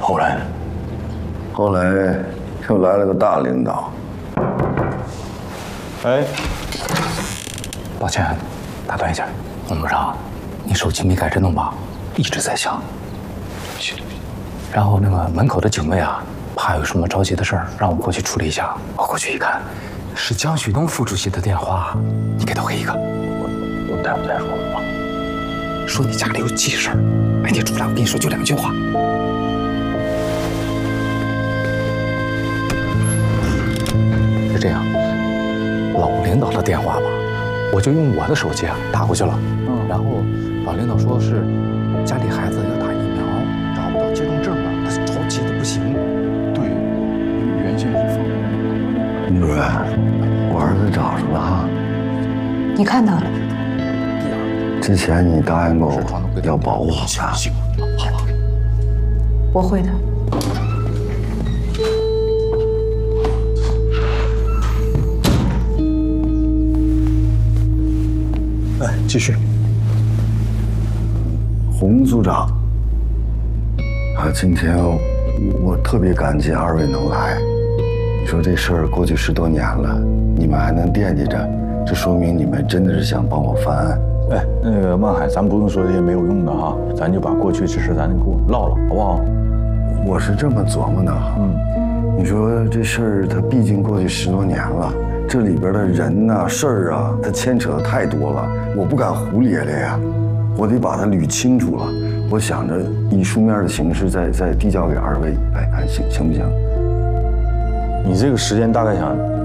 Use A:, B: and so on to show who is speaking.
A: 后来又来了个大领导。
B: 哎，
C: 抱歉，打断一下，洪部长，你手机没改震动吧？一直在响。然后那个门口的警卫啊，怕有什么着急的事儿，让我过去处理一下。我过去一看，是江旭东副主席的电话，你给他回一个。我待会再说啊。说你家里有急事儿，白天出来，我跟你说就2句话。是这样，老领导的电话吧，我就用我的手机啊打过去了。然后老领导说是家里孩子要打疫苗，找不到接种证了，他着急的不行。
B: 对，原先是放。
A: 女主任，我儿子找着了哈。
D: 你看到了？
A: 之前你答应过我要保护好他。
C: 好吧，
D: 我会的。
B: 哎，继续。
A: 洪组长，今天我特别感激2位能来。你说这事儿过去10多年了，你们还能惦记着，这说明你们真的是想帮我翻案。
B: 哎，那个万海，咱不用说这些没有用的哈，咱就把过去之事咱给我唠唠，好不好？
A: 我是这么琢磨的哈。你说这事儿它毕竟过去10多年了，这里边的人呐、事儿啊，它牵扯的太多了，我不敢胡咧咧呀，我得把它捋清楚了。我想着以书面的形式再递交给2位来看，行不行？
B: 你这个时间大概想